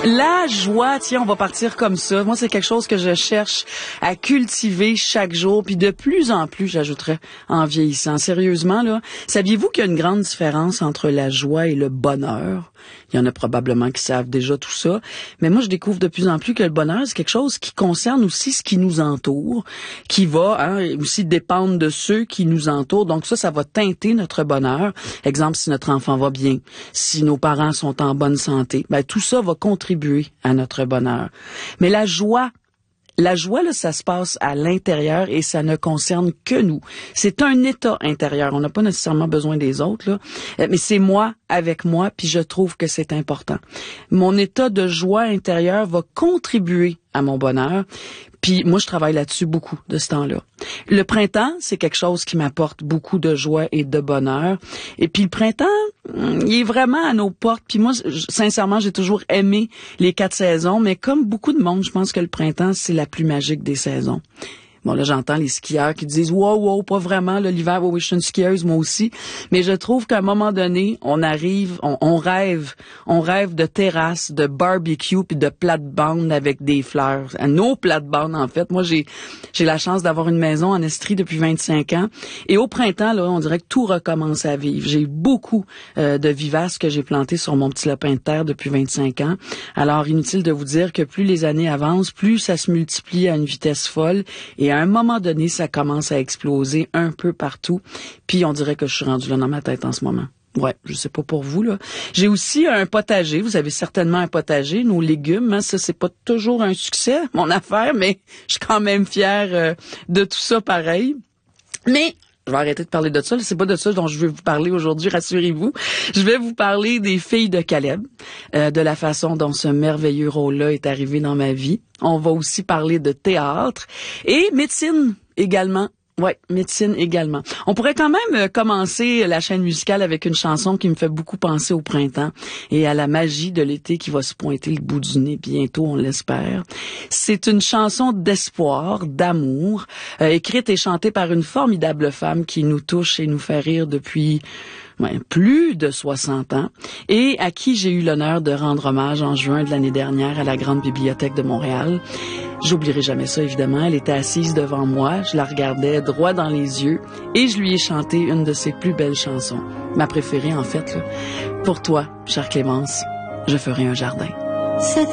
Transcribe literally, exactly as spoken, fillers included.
La joie, tiens, on va partir comme ça. Moi, c'est quelque chose que je cherche à cultiver chaque jour, puis de plus en plus, j'ajouterais, en vieillissant. Sérieusement, là, saviez-vous qu'il y a une grande différence entre la joie et le bonheur? Il y en a probablement qui savent déjà tout ça. Mais moi, je découvre de plus en plus que le bonheur, c'est quelque chose qui concerne aussi ce qui nous entoure, qui va hein, aussi dépendre de ceux qui nous entourent. Donc ça, ça va teinter notre bonheur. Exemple, si notre enfant va bien, si nos parents sont en bonne santé, ben tout ça va contribuer à notre bonheur. Mais la joie, La joie, là, ça se passe à l'intérieur et ça ne concerne que nous. C'est un état intérieur. On n'a pas nécessairement besoin des autres, là. Mais c'est moi avec moi, puis je trouve que c'est important. Mon état de joie intérieure va contribuer à mon bonheur. Puis moi, je travaille là-dessus beaucoup de ce temps-là. Le printemps, c'est quelque chose qui m'apporte beaucoup de joie et de bonheur. Et puis le printemps, il est vraiment à nos portes. Puis moi, sincèrement, j'ai toujours aimé les quatre saisons, mais comme beaucoup de monde, je pense que le printemps, c'est la plus magique des saisons. Bon, là, j'entends les skieurs qui disent « Wow, wow, pas vraiment, là, l'hiver, oui, oui, je suis une skieuse, moi aussi. » Mais je trouve qu'à un moment donné, on arrive, on, on rêve, on rêve de terrasses, de barbecue, puis de plates-bandes avec des fleurs. Nos plates-bandes, en fait. Moi, j'ai j'ai la chance d'avoir une maison en Estrie depuis vingt-cinq ans. Et au printemps, là, on dirait que tout recommence à vivre. J'ai beaucoup euh, de vivaces que j'ai plantées sur mon petit lopin de terre depuis vingt-cinq ans. Alors, inutile de vous dire que plus les années avancent, plus ça se multiplie à une vitesse folle. Et à un moment donné, ça commence à exploser un peu partout. Puis on dirait que je suis rendue là dans ma tête en ce moment. Ouais, je sais pas pour vous, là. J'ai aussi un potager. Vous avez certainement un potager. Nos légumes, hein, ça, c'est pas toujours un succès, mon affaire, mais je suis quand même fière euh, de tout ça pareil. Mais je vais arrêter de parler de ça. C'est pas de ça dont je vais vous parler aujourd'hui, rassurez-vous. Je vais vous parler des filles de Caleb, euh, de la façon dont ce merveilleux rôle-là est arrivé dans ma vie. On va aussi parler de théâtre et médecine également. Ouais, médecine également. On pourrait quand même commencer la chaîne musicale avec une chanson qui me fait beaucoup penser au printemps et à la magie de l'été qui va se pointer le bout du nez bientôt, on l'espère. C'est une chanson d'espoir, d'amour, euh, écrite et chantée par une formidable femme qui nous touche et nous fait rire depuis ouais, plus de soixante ans et à qui j'ai eu l'honneur de rendre hommage en juin de l'année dernière à la Grande Bibliothèque de Montréal. J'oublierai jamais ça, évidemment. Elle était assise devant moi, je la regardais droit dans les yeux et je lui ai chanté une de ses plus belles chansons. Ma préférée, en fait, là. Pour toi, chère Clémence, je ferai un jardin. Cet